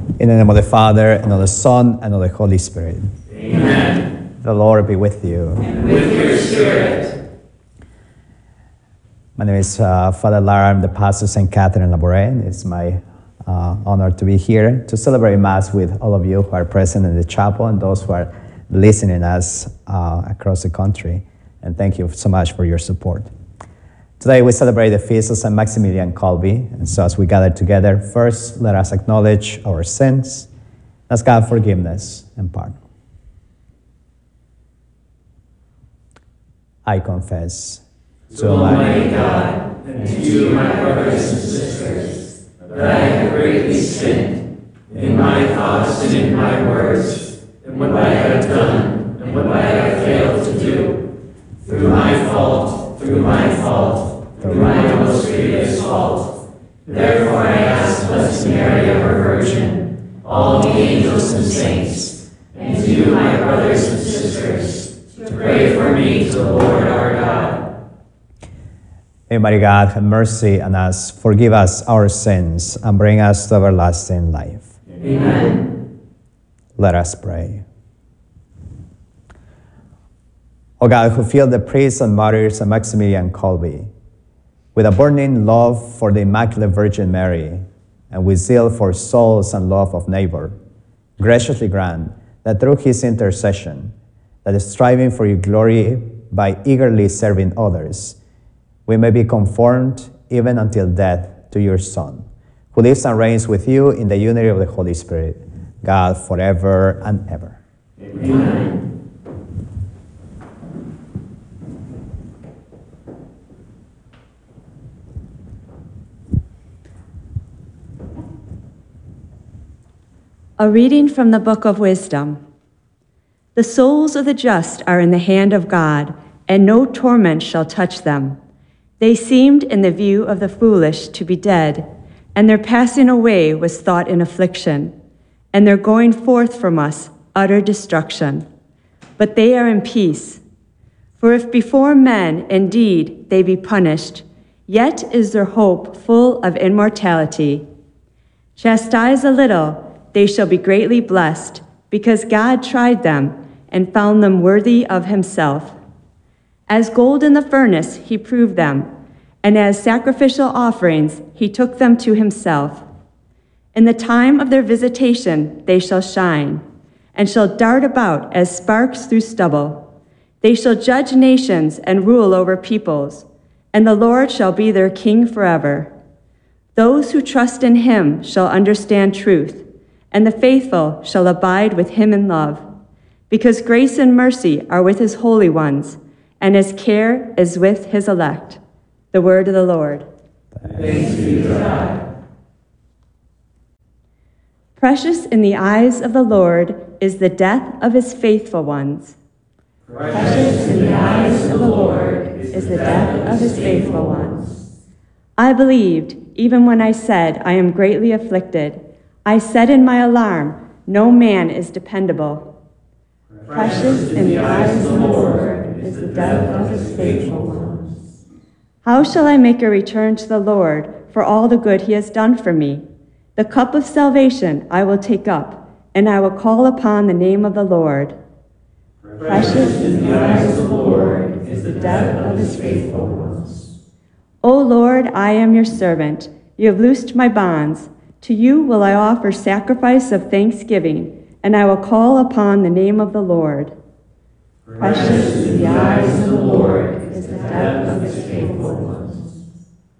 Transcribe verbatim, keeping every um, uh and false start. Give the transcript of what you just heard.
In the name of the Father, and of the Son, and of the Holy Spirit. Amen. The Lord be with you. And with your spirit. My name is uh, Father Lara. I'm the pastor of Saint Catherine Labouré. It's my uh, honor to be here to celebrate Mass with all of you who are present in the chapel and those who are listening us uh, across the country. And thank you so much for your support. Today we celebrate the feast of Saint Maximilian Kolbe. And so as we gather together, first let us acknowledge our sins, ask God forgiveness and pardon. I confess To Almighty God and to you, my brothers and sisters, that I have greatly sinned in my thoughts and in my words, and what I have done and what I have failed to do, through my fault, through my fault, through my most grievous fault. Therefore I ask Blessed Mary, ever Virgin, all the angels and saints, and you, my brothers and sisters, to pray for me to the Lord our God. May Almighty God have mercy on us, forgive us our sins, and bring us to everlasting life. Amen. Let us pray. O God, who filled the priests and martyrs of Maximilian Kolbe with a burning love for the Immaculate Virgin Mary, and with zeal for souls and love of neighbor, graciously grant that through his intercession, that striving for your glory by eagerly serving others, we may be conformed even until death to your Son, who lives and reigns with you in the unity of the Holy Spirit, God forever and ever. Amen. A reading from the Book of Wisdom. The souls of the just are in the hand of God, and no torment shall touch them. They seemed in the view of the foolish to be dead, and their passing away was thought in affliction, and their going forth from us utter destruction. But they are in peace. For if before men indeed they be punished, yet is their hope full of immortality. Chastise a little, they shall be greatly blessed, because God tried them and found them worthy of himself. As gold in the furnace he proved them, and as sacrificial offerings he took them to himself. In the time of their visitation they shall shine, and shall dart about as sparks through stubble. They shall judge nations and rule over peoples, and the Lord shall be their king forever. Those who trust in him shall understand truth, and the faithful shall abide with him in love, because grace and mercy are with his holy ones, and his care is with his elect. The word of the Lord. Thanks be to God. Precious in the eyes of the Lord is the death of his faithful ones. Precious in the eyes of the Lord is the death of his faithful ones. I believed, even when I said, I am greatly afflicted. I said in my alarm, no man is dependable. Precious in the eyes of the Lord is the death of his faithful ones. How shall I make a return to the Lord for all the good he has done for me? The cup of salvation I will take up, and I will call upon the name of the Lord. Precious in the eyes of the Lord is the death of his faithful ones. O Lord, I am your servant. You have loosed my bonds. To you will I offer sacrifice of thanksgiving, and I will call upon the name of the Lord. Precious in the eyes of the Lord